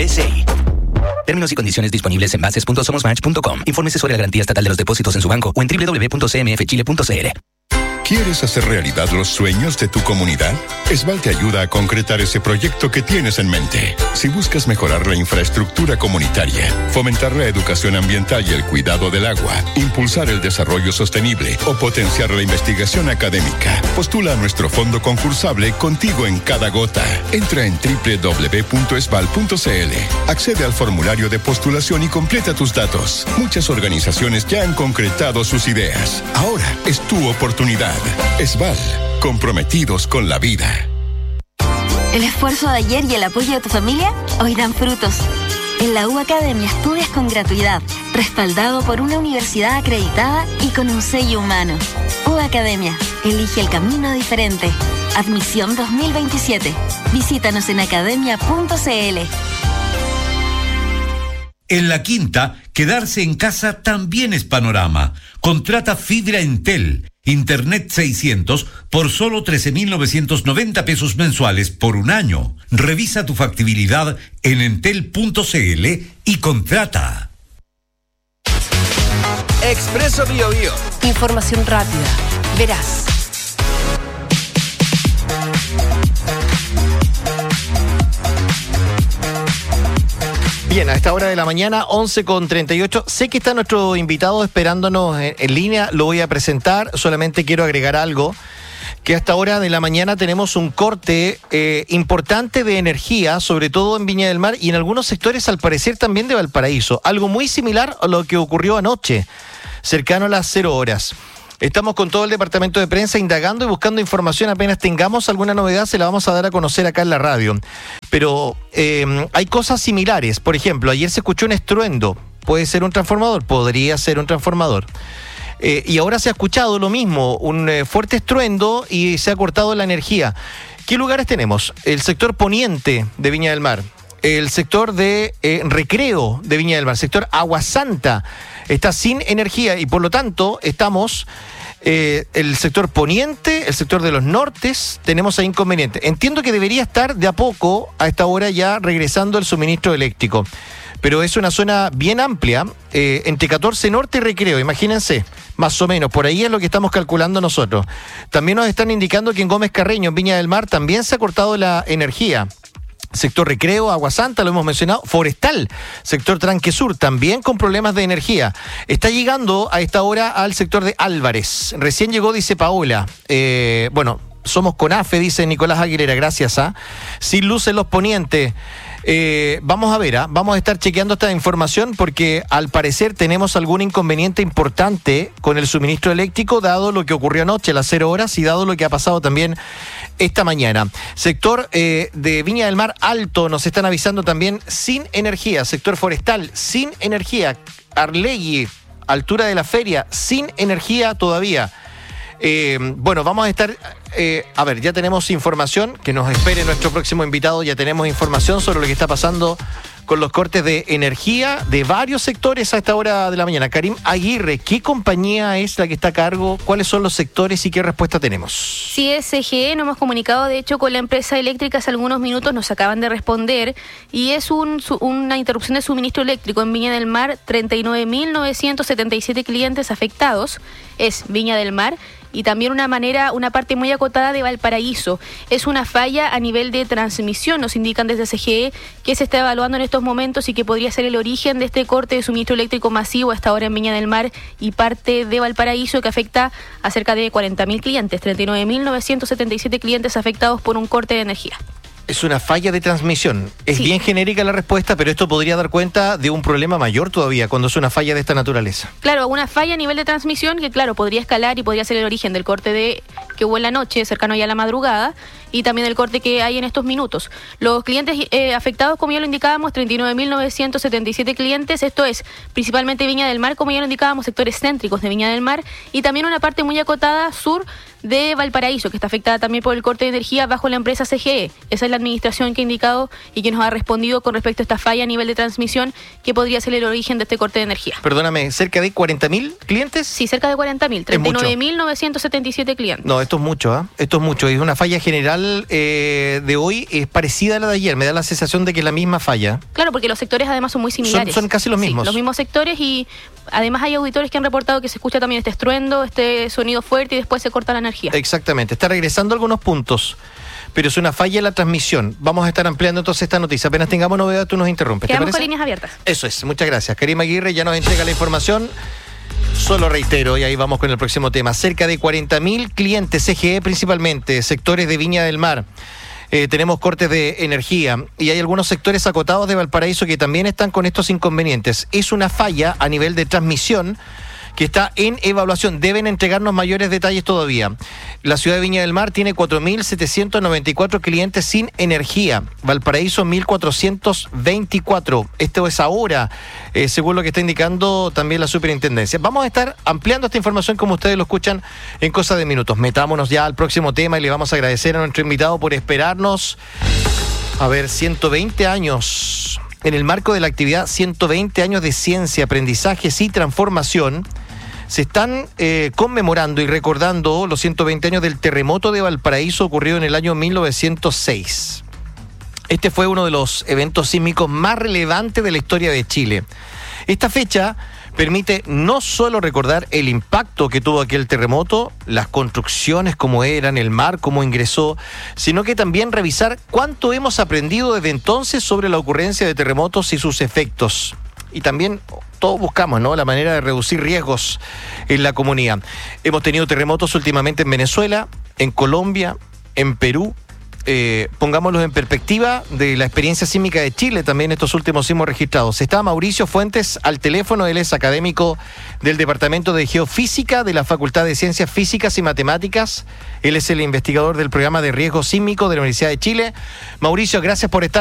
SI. Términos y condiciones disponibles en bases.somosmatch.com. Infórmese sobre la garantía estatal de los depósitos en su banco o en www.cmfchile.cl. ¿Quieres hacer realidad los sueños de tu comunidad? Esval te ayuda a concretar ese proyecto que tienes en mente. Si buscas mejorar la infraestructura comunitaria, fomentar la educación ambiental y el cuidado del agua, impulsar el desarrollo sostenible o potenciar la investigación académica, postula a nuestro fondo concursable Contigo en Cada Gota. Entra en www.esval.cl. Accede al formulario de postulación y completa tus datos. Muchas organizaciones ya han concretado sus ideas. Ahora es tu oportunidad. Esval, comprometidos con la vida. El esfuerzo de ayer y el apoyo de tu familia hoy dan frutos. En la U Academia estudias con gratuidad, respaldado por una universidad acreditada y con un sello humano. U Academia, elige el camino diferente. Admisión 2027. Visítanos en academia.cl. En La Quinta, quedarse en casa también es panorama. Contrata fibra Entel, Internet 600 por solo 13.990 pesos mensuales por un año. Revisa tu factibilidad en entel.cl y contrata. Expreso Bio Bio. Información rápida, veraz. Bien, a esta hora de la mañana, 11:38. Sé que está nuestro invitado esperándonos en línea, lo voy a presentar. Solamente quiero agregar algo, que a esta hora de la mañana tenemos un corte importante de energía, sobre todo en Viña del Mar y en algunos sectores, al parecer, también de Valparaíso. Algo muy similar a lo que ocurrió anoche, cercano a las 0 horas. Estamos con todo el departamento de prensa indagando y buscando información. Apenas tengamos alguna novedad, se la vamos a dar a conocer acá en la radio. Pero hay cosas similares. Por ejemplo, ayer se escuchó un estruendo. ¿Puede ser un transformador? Podría ser un transformador. Y ahora se ha escuchado lo mismo, un fuerte estruendo y se ha cortado la energía. ¿Qué lugares tenemos? El sector poniente de Viña del Mar. El sector de Recreo de Viña del Mar. Sector Agua Santa está sin energía y por lo tanto estamos... el sector poniente, el sector de los nortes, tenemos ahí inconveniente. Entiendo que debería estar de a poco, a esta hora ya, regresando el suministro eléctrico. Pero es una zona bien amplia, entre 14 Norte y Recreo, imagínense, más o menos, por ahí es lo que estamos calculando nosotros. También nos están indicando que en Gómez Carreño, en Viña del Mar, también se ha cortado la energía. Sector Recreo, Agua Santa, lo hemos mencionado, Forestal, sector Tranque Sur, también con problemas de energía. Está llegando a esta hora al sector de Álvarez. Recién llegó, dice Paola. Somos CONAFE, dice Nicolás Aguilera, gracias a. Sin luz en los ponientes. Vamos a ver, vamos a estar chequeando esta información porque al parecer tenemos algún inconveniente importante con el suministro eléctrico, dado lo que ocurrió anoche a las 0 horas y dado lo que ha pasado también esta mañana. Sector de Viña del Mar Alto, nos están avisando también sin energía. Sector Forestal, sin energía. Arlegui, altura de la feria, sin energía todavía. Vamos a estar... ya tenemos información, que nos espere nuestro próximo invitado, ya tenemos información sobre lo que está pasando con los cortes de energía de varios sectores a esta hora de la mañana. Karim Aguirre, ¿qué compañía es la que está a cargo? ¿Cuáles son los sectores y qué respuesta tenemos? Sí, es CGE, nos hemos comunicado de hecho con la empresa eléctrica hace algunos minutos, nos acaban de responder, y es una interrupción de suministro eléctrico en Viña del Mar, 39.977 clientes afectados, es Viña del Mar, y también una parte muy acotada de Valparaíso. Es una falla a nivel de transmisión, nos indican desde CGE, que se está evaluando en estos momentos y que podría ser el origen de este corte de suministro eléctrico masivo hasta ahora en Viña del Mar y parte de Valparaíso, que afecta a cerca de 40.000 clientes, 39.977 clientes afectados por un corte de energía. Es una falla de transmisión. Es bien genérica la respuesta, pero esto podría dar cuenta de un problema mayor todavía cuando es una falla de esta naturaleza. Claro, una falla a nivel de transmisión que, claro, podría escalar y podría ser el origen del corte que hubo en la noche, cercano ya a la madrugada, y también el corte que hay en estos minutos. Los clientes afectados, como ya lo indicábamos, 39.977 clientes, esto es principalmente Viña del Mar, como ya lo indicábamos, sectores céntricos de Viña del Mar, y también una parte muy acotada sur de Valparaíso, que está afectada también por el corte de energía bajo la empresa CGE. Esa es la administración que ha indicado y que nos ha respondido con respecto a esta falla a nivel de transmisión que podría ser el origen de este corte de energía. Perdóname, ¿cerca de 40.000 clientes? Sí, cerca de 40.000, 39.977 clientes. No, esto es mucho, Esto es mucho. Es una falla general general de hoy es parecida a la de ayer. Me da la sensación de que es la misma falla. Claro, porque los sectores además son muy similares. Son casi los mismos. Sí, los mismos sectores, y además hay auditores que han reportado que se escucha también este estruendo, este sonido fuerte, y después se corta la energía. Exactamente. Está regresando algunos puntos, pero es una falla en la transmisión. Vamos a estar ampliando entonces esta noticia. Apenas tengamos novedad, tú nos interrumpes. Quedamos con líneas abiertas. Eso es. Muchas gracias. Karima Aguirre ya nos entrega la información. Solo reitero, y ahí vamos con el próximo tema. Cerca de 40.000 clientes, CGE principalmente, sectores de Viña del Mar. Tenemos cortes de energía y hay algunos sectores acotados de Valparaíso que también están con estos inconvenientes. Es una falla a nivel de transmisión que está en evaluación. Deben entregarnos mayores detalles todavía. La ciudad de Viña del Mar tiene 4.794 clientes sin energía. Valparaíso, 1.424. Esto es ahora, según lo que está indicando también la superintendencia. Vamos a estar ampliando esta información, como ustedes lo escuchan, en cosa de minutos. Metámonos ya al próximo tema y le vamos a agradecer a nuestro invitado por esperarnos. 120 años. En el marco de la actividad 120 años de ciencia, aprendizajes y transformación, se están conmemorando y recordando los 120 años del terremoto de Valparaíso ocurrido en el año 1906. Este fue uno de los eventos sísmicos más relevantes de la historia de Chile. Esta fecha permite no solo recordar el impacto que tuvo aquel terremoto, las construcciones como eran, el mar cómo ingresó, sino que también revisar cuánto hemos aprendido desde entonces sobre la ocurrencia de terremotos y sus efectos. Y también todos buscamos, ¿no?, la manera de reducir riesgos en la comunidad. Hemos tenido terremotos últimamente en Venezuela, en Colombia, en Perú. Pongámoslos en perspectiva de la experiencia sísmica de Chile, también estos últimos sismos registrados. Está Mauricio Fuentes al teléfono. Él es académico del Departamento de Geofísica de la Facultad de Ciencias Físicas y Matemáticas. Él es el investigador del programa de riesgo sísmico de la Universidad de Chile. Mauricio, gracias por estar